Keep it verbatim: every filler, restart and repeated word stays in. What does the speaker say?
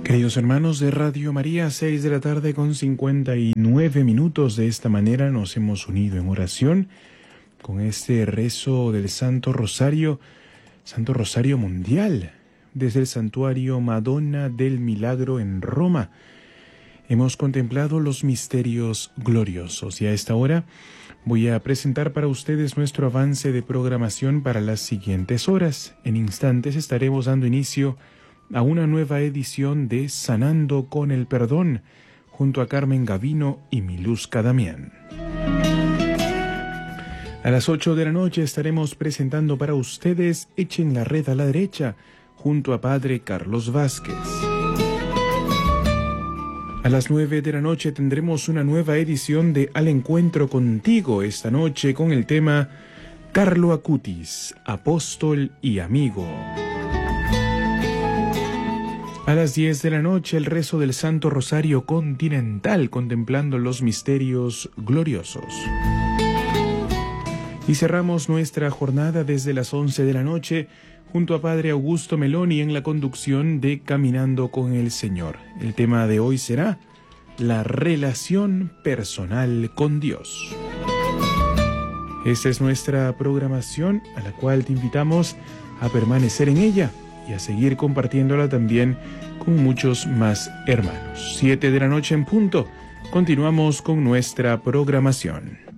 Queridos hermanos de Radio María, seis de la tarde con cincuenta y nueve minutos. De esta manera nos hemos unido en oración con este rezo del Santo Rosario, Santo Rosario Mundial, desde el Santuario Madonna del Milagro en Roma. Hemos contemplado los misterios gloriosos y a esta hora voy a presentar para ustedes nuestro avance de programación para las siguientes horas. En instantes estaremos dando inicio a una nueva edición de Sanando con el Perdón, junto a Carmen Gavino y Miluska Damián. A las ocho de la noche estaremos presentando para ustedes Echen la red a la derecha, junto a Padre Carlos Vázquez. A las nueve de la noche tendremos una nueva edición de Al Encuentro Contigo, esta noche con el tema Carlo Acutis, apóstol y amigo. A las diez de la noche, el rezo del Santo Rosario Continental, contemplando los misterios gloriosos. Y cerramos nuestra jornada desde las once de la noche, junto a Padre Augusto Meloni en la conducción de Caminando con el Señor. El tema de hoy será la relación personal con Dios. Esta es nuestra programación, a la cual te invitamos a permanecer en ella y a seguir compartiéndola también con muchos más hermanos. Siete de la noche en punto, continuamos con nuestra programación.